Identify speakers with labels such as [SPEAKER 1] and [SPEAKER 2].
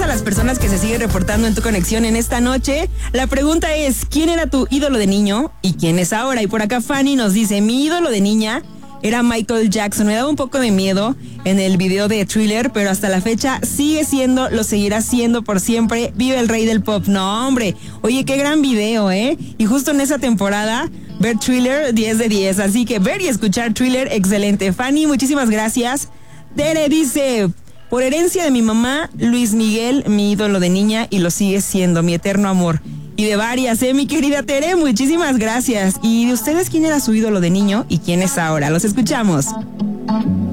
[SPEAKER 1] las personas que se siguen reportando en tu conexión en esta noche. La pregunta es, ¿quién era tu ídolo de niño y quién es ahora? Y por acá Fanny nos dice, mi ídolo de niña era Michael Jackson. Me daba un poco de miedo en el video de Thriller, pero hasta la fecha sigue siendo, lo seguirá siendo por siempre. Vive el rey del pop. No, hombre. Oye, qué gran video, ¿eh? Y justo en esa temporada, ver Thriller, 10 de 10. Así que ver y escuchar Thriller, excelente. Fanny, muchísimas gracias. Tere dice, por herencia de mi mamá, Luis Miguel, mi ídolo de niña, y lo sigue siendo, mi eterno amor. Y de varias, mi querida Tere, muchísimas gracias. ¿Y de ustedes quién era su ídolo de niño y quién es ahora? Los escuchamos.